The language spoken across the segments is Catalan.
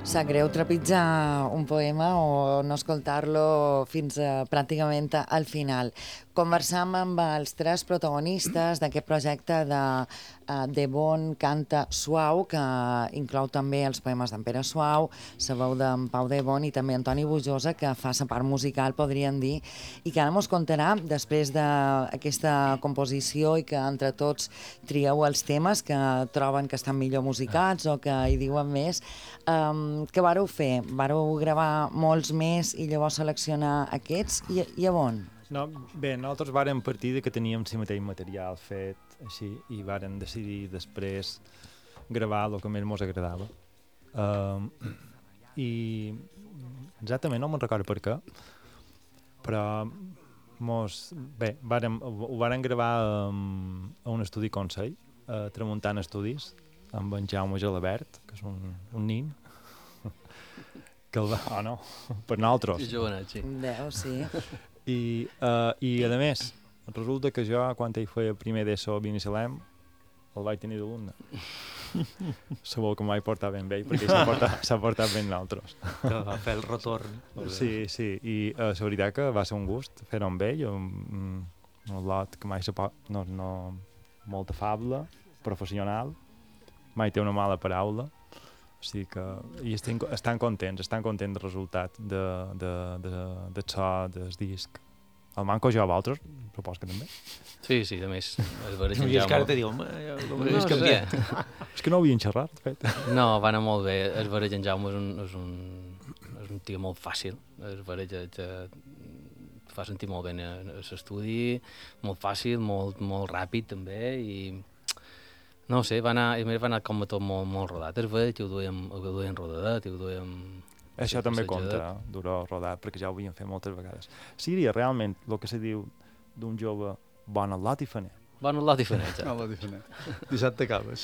Sap greu trepitjar un poema o no escoltar-lo fins pràcticament al final. Conversam amb els tres protagonistes d'aquest projecte de Bon Canta Suau, que inclou també els poemes d'en Pere Suau, la veu d'en Pau de Bon i també Antoni Bujosa, que fa la part musical, podríem dir, i que ara mos contarà, després d'aquesta composició i que entre tots trieu els temes que troben que estan millor musicats o que hi diuen més, què vareu fer? Vareu gravar molts més i llavors seleccionar aquests i a on? No, bé, nosaltres vàrem partir de que teníem el mateix material fet així i vàrem decidir després gravar el que més ens agradava. I exactament no me'n recordo per què, però ho vàrem gravar a un estudi Consell, a Tramuntana Estudis, amb en Jaume Gelabert, que és un nin, que el va... Oh, no, per nosaltres. Jovenet, sí. Déu, sí. I a més, resulta que jo, quan ell feia primer d'ESO a Binissalem, el vaig tenir d'alumne. Segur que m'ho vaig portar ben bé, perquè s'ha portat ben nosaltres. Que va fer el retorn. Sí, i la veritat que va ser un gust fer-ho amb ell, un lot que mai molt afable, professional, mai té una mala paraula, o sigui que i estan contents del resultat del so, del disc. El manco jo a vosaltres, supos que també. Sí, a més, es veure I és que ara te diu, home, és canviat. És que no havien xerrat, de fet. No, va anar molt bé. Es veure en Jaume és un tio molt fàcil. Es veure que fa sentir molt bé a l'estudi, molt fàcil, molt ràpid també, i no sé, va anar com a tot molt rodat. Es veure que ho duien rodadet, ho duien... Això també compta, dur-ho rodat, perquè ja ho havíem fet moltes vegades. Síria, realment, el que se diu d'un jove bon al lot i faner. Bon al lot i faner, ja. Bon al lot i faner. Dissabte acabes.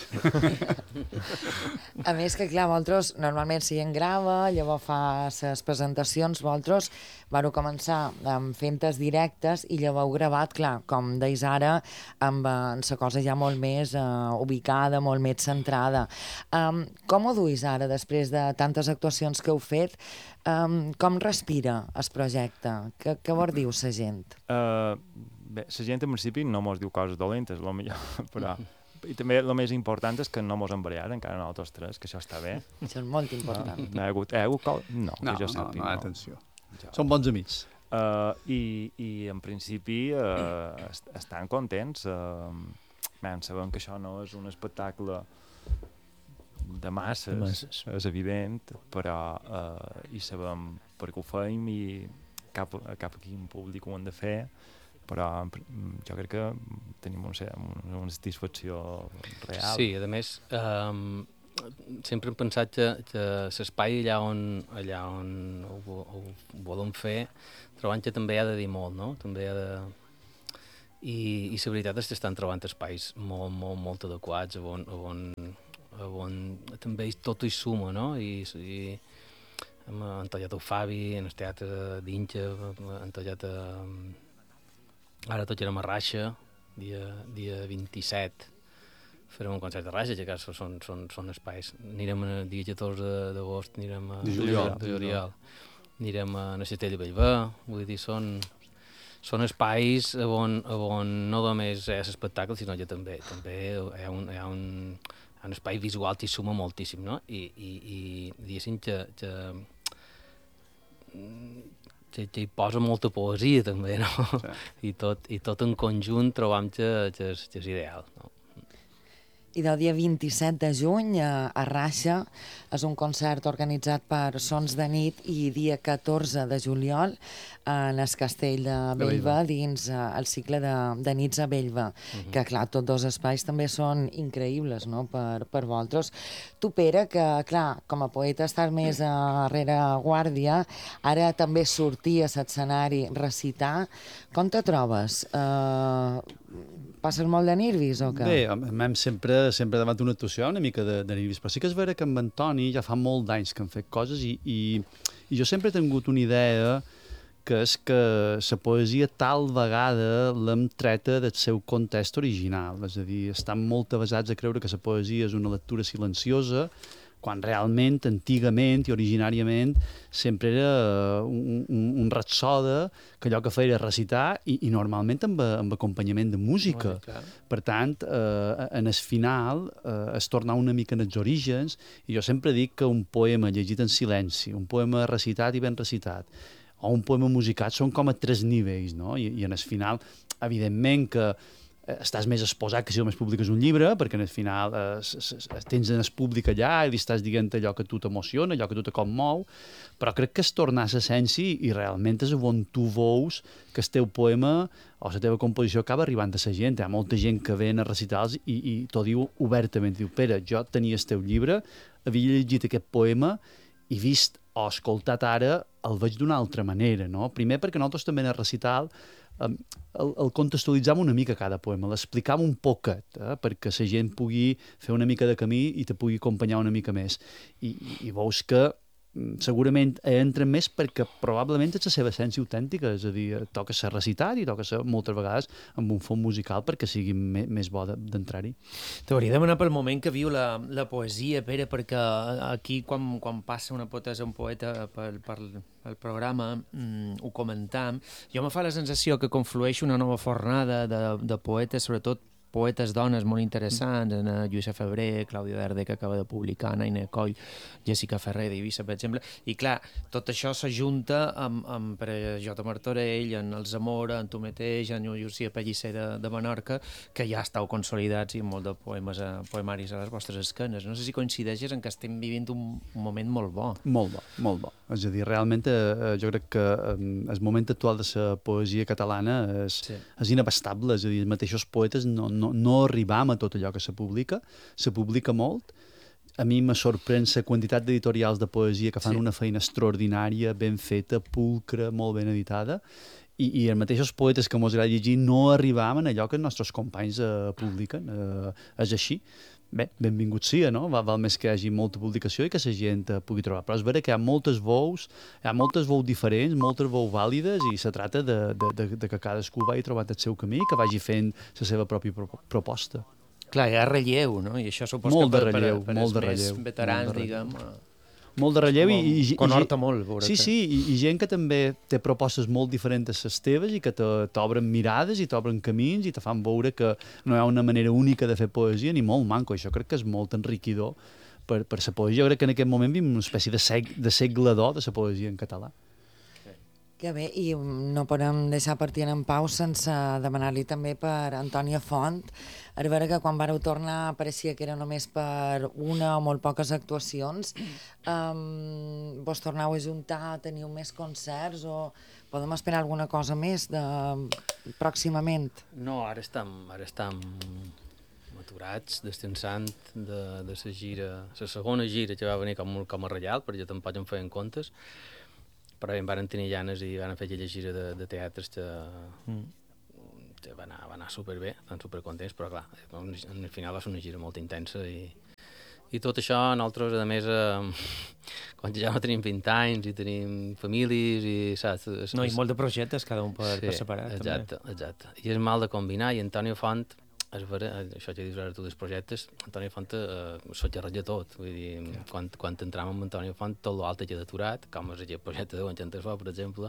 A més que, clar, vosaltres normalment si en grava, llavors fa les presentacions, vosaltres vareu començar fent directes i llavors heu gravat, clar, com deis ara, amb la cosa ja molt més ubicada, molt més centrada. Com ho duis ara, després de tantes actuacions que heu fet? Com respira el projecte? Què vos diu la gent? Bé, la gent en principi no mos diu coses dolentes, però i també el més important és que no mos embarallar encara nosaltres tres, que això està bé. Això és molt important. No hi ha hagut no, que jo sàpiga. No, atenció. Som bons amics. I en principi estan contents. Sabem que això no és un espectacle de masses, és evident, però i sabem per què ho fem i cap a quin públic ho hem de fer, però jo crec que tenim una satisfacció real. Sí, a més, sempre hem pensat que l'espai allà on ho volem fer, trobant que també ha de dir molt, no? També ha de... I la veritat és que estan trobant espais molt adequats, on també tot hi suma, no? I hem tallat el Fabi, en el teatre d'Inxa, hem tallat ara tot érem a Raixa, dia 27, farem un concert a Raixa, que són espais. Anirem el dia 14 d'agost, anirem a... De juliol. Anirem a la Cistella de Bellver, vull dir, són espais on no només és espectacle, sinó que també hi ha un espai visual que hi suma moltíssim, no? I diguéssim que hi posa molta poesia també, no? Sí. I tot en conjunt trobam que és ideal, no? I del dia 27 de juny a Raixa és un concert organitzat per Sons de Nit i dia 14 de juliol en el Castell de Bellver dins el cicle de Nits a Bellver, que clar, tots dos espais també són increïbles, no?, per vosaltres. Tu, Pere, que clar, com a poeta estàs més a rereguàrdia, ara també sortir a l'escenari, recitar, com te trobes? Passes molt de nervis o què? Bé, hem sempre davant d'una actuació una mica de nervis, però sí que és vera que amb Antoni ja fa molt d'anys que hem fet coses i jo sempre he tingut una idea que és que la poesia tal vegada l'hem treta del seu context original, és a dir, estan molt avasats a creure que la poesia és una lectura silenciosa, quan realment, antigament i originàriament, sempre era un rapsoda que allò que feia era recitar i normalment amb acompanyament de música. Per tant, en el final es torna una mica en els orígens i jo sempre dic que un poema llegit en silenci, un poema recitat i ben recitat, o un poema musicat són com a 3 nivells, no? I en el final, evidentment que estàs més exposat que si només publiques un llibre, perquè al final tens en el públic allà i li estàs dient allò que tu t'emociona, allò que tu te commou, però crec que és tornar a l'essència i realment és on tu veus que el teu poema o la teva composició acaba arribant a la gent. Hi ha molta gent que ve a recitals i t'ho diu obertament. Diu, Pere, jo tenia el teu llibre, havia llegit aquest poema i vist o escoltat ara el veig d'una altra manera, no? Primer perquè nosaltres també en el recital el contextualitzam una mica cada poema, l'explicam un poquet, perquè la gent pugui fer una mica de camí i te pugui acompanyar una mica més. I veus que segurament entren més perquè probablement és la seva essència autèntica, és a dir, toca ser recitat i toca ser moltes vegades amb un fons musical perquè sigui més bo d'entrar-hi. T'hauria de demanar pel moment que viu la poesia, Pere, perquè aquí quan passa una poetessa, un poeta pel programa, ho comentam, jo me fa la sensació que conflueix una nova fornada de poetes, sobretot poetes dones molt interessants, Lluïsa Febrer, Clàudia Verde, que acaba de publicar, Naina Coll, Jessica Ferrer d'Eivissa, per exemple, i clar, tot això s'ajunta amb per J. Martorell, en El Zamora, en tu mateix, en Llucia Pellicer de Menorca, que ja estàu consolidats i molt de poemaris a les vostres esquenes. No sé si coincideixes en que estem vivint un moment molt bo. Molt bo, molt bo. És a dir, realment jo crec que el moment actual de la poesia catalana és inabastable, és a dir, els mateixos poetes no arribam a tot allò que se publica molt. A mi me sorprèn la quantitat d'editorials de poesia que fan una feina extraordinària, ben feta, pulcra, molt ben editada, i els mateixos poetes que mos agrada llegir no arribam a allò que els nostres companys publiquen. És així. Bé, benvingut sia, no? Val més que hi hagi molta publicació i que la gent pugui trobar. Però és vera que hi ha moltes veus diferents, moltes veus vàlides, i se tracta de que cadascú vagi trobant el seu camí, que vagi fent la seva pròpia proposta. Clar, hi ha relleu, no? I això suposa molt que per els més veterans, diguem... Molt de relleu i conhorta molt, sí, i gent que també té propostes molt diferents a les teves i que t'obren mirades i t'obren camins i te fan veure que no hi ha una manera única de fer poesia ni molt manco. Això crec que és molt enriquidor per la poesia. Jo crec que en aquest moment vivim una espècie de segle d'or de la poesia en català. Que bé, i no podem deixar partir en pau sense demanar-li també per Antònia Font. És vera que quan vareu tornar pareixia que era només per una o molt poques actuacions. Vos tornau a juntar, teniu més concerts o podem esperar alguna cosa més pròximament? No, ara estem aturats, descansant de la gira, la segona gira que va venir com a reial, perquè tampoc em feien comptes, però em van tenir ganes i van fer aquella gira de teatres que va anar superbé, estan supercontents, però clar, al final va ser una gira molt intensa i tot això nosaltres, a més, quan ja no tenim 20 anys i tenim famílies i saps... No, i molt de projectes, cada un per separat. Exacte. I és mal de combinar, i Antònia Font, això que dius ara tu dels projectes, Antònia Font s'ho xerratja tot, vull dir, quan entram amb Antònia Font tot l'altre queda aturat, com és aquest projecte de Guanxantes Fo, per exemple,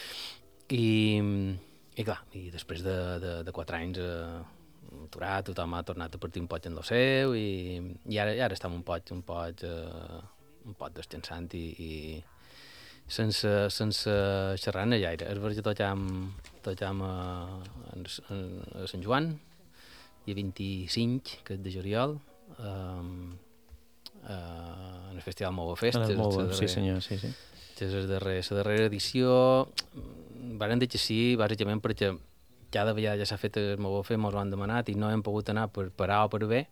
i clar, i després de 4 anys aturat, tothom ha tornat a partir un poc en lo seu i ara estem un poc descansant i sense xerrar-ne gaire. És veritat que tocam a Sant Joan, i 25, que és de juliol, en el Festival Movo Fest. Sí, senyor, sí. És la darrera edició. Varen dir que sí, bàsicament perquè cada vegada ja s'ha fet el Movo Fest, mos ho han demanat i no hem pogut anar per A o per B,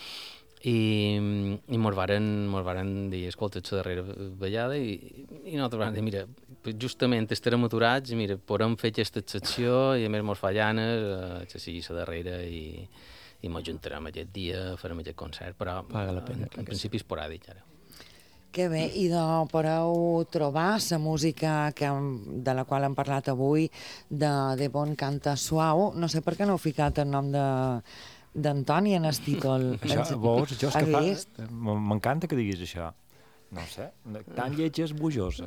i mos varen dir, escolta, és la darrera vegada, i nosaltres vam dir, mira, justament estarem aturats, i mira, podem fer aquesta excepció, i a més mos fa ganes que sigui la darrera, i mos juntarem aquest dia, farem aquest concert, però en principi esporàdic ara. Que bé, i podeu trobar la música de la qual hem parlat avui, de Bon Canta Suau. No sé per què no heu ficat el nom d'Antoni en el títol. Això, veus, això és Has que vist? m'encanta que diguis això. No sé, tan lleig és bojosa.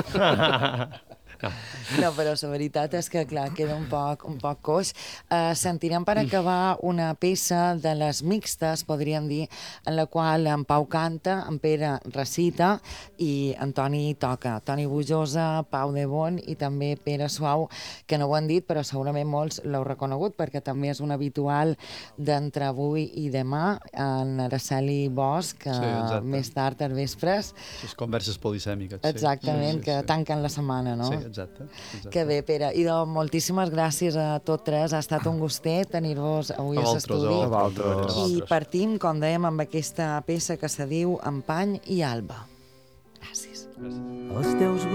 No, però la veritat és que, clar, queda un poc coix. Sentirem per acabar una peça de les mixtes, podríem dir, en la qual en Pau canta, en Pere recita i Antoni toca. Toni Bujosa, Pau de Bon i també Pere Suau, que no ho han dit, però segurament molts l'heu reconegut perquè també és un habitual d'entre avui i demà en Araceli Bosch, Sí, més tard als vespres. Les converses polisèmiques. Exactament, que tanquen la setmana, no? Sí, exacte. Que bé, Pere. I moltíssimes gràcies a tots tres. Ha estat un gustet tenir-vos avui a l'estudi. A vosaltres. I partim, com dèiem, amb aquesta peça que se diu Empany i Alba. Gràcies. Els teus